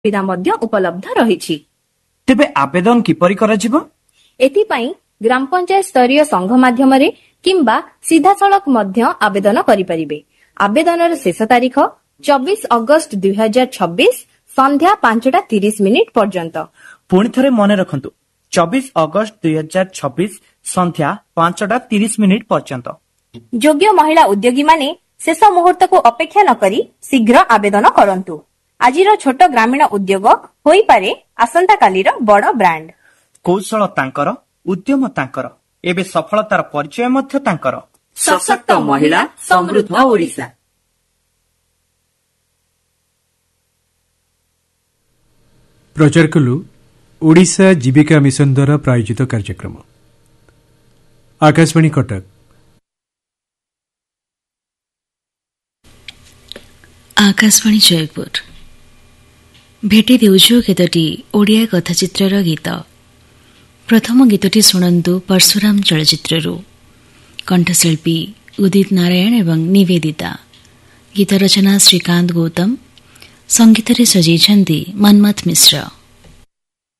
ସୁବିଧା ମଧ୍ୟ ଉପଲବ୍ଧ ରହିଛି। ତେବେ ଆବେଦନ କିପରି କରାଯିବ? ଏଥିପାଇଁ ଗ୍ରାମ ପଞ୍ଚାୟତ ସ୍ତରୀୟ ସଂଘ ମାଧ୍ୟମରେ କିମ୍ବା ସିଧାସଳଖ ମଧ୍ୟ ଆବେଦନ କରିପାରିବେ। ଆବେଦନର ଶେଷ ତାରିଖ 24 ଅଗଷ୍ଟ 2026 ସନ୍ଧ୍ୟା 5:30 ପର୍ଯ୍ୟନ୍ତ। ପୁଣି ଥରେ ମନେ ରଖନ୍ତୁ, 24 ଅଗଷ୍ଟ 2026 ସନ୍ଧ୍ୟା 5:30 ପର୍ଯ୍ୟନ୍ତ। ଯୋଗ୍ୟ ମହିଳା ଉଦ୍ୟୋଗୀମାନେ ଶେଷ ମୁହୂର୍ତ୍ତକୁ ଅପେକ୍ଷା ନ କରି ଶୀଘ୍ର ଆବେଦନ କରନ୍ତୁ। ଆଜିର ଛୋଟ ଗ୍ରାମୀଣ ଉଦ୍ୟୋଗ ହୋଇପାରେ ଆସନ୍ତାକାଲିର ବଡ଼ ବ୍ରାଣ୍ଡ। କୌଶଳ ତାଙ୍କର, ଉଦ୍ୟମ ତାଙ୍କର, ଏବେ ସଫଳତାର ପରିଚୟ ମଧ୍ୟ ତାଙ୍କର। ସଶକ୍ତ ମହିଳା, ସମୃଦ୍ଧ ଓଡ଼ିଶା। ପ୍ରଚାର କଲୁ ଓଡ଼ିଶା ଜୀବିକା ମିଶନ ଦ୍ୱାରା ପ୍ରାୟୋଜିତ କାର୍ଯ୍ୟକ୍ରମ। ଆକାଶବାଣୀ କଟକ। ଆକାଶବାଣୀ ଜୟପୁର। ଭେଟି ଦେଉଛୁ କେତୋଟି ଓଡ଼ିଆ କଥାଚିତ୍ରର ଗୀତ। ପ୍ରଥମ ଗୀତଟି ଶୁଣନ୍ତୁ ପରଶୁରାମ ଚଳଚ୍ଚିତ୍ରରୁ। କଣ୍ଠଶିଳ୍ପୀ ଉଦିତ ନାରାୟଣ ଏବଂ ନିବେଦିତା। ଗୀତ ରଚନା ଶ୍ରୀକାନ୍ତ ଗୌତମ। ସଙ୍ଗୀତରେ ସଜେଇଛନ୍ତି ମନ୍ମଥ ମିଶ୍ର।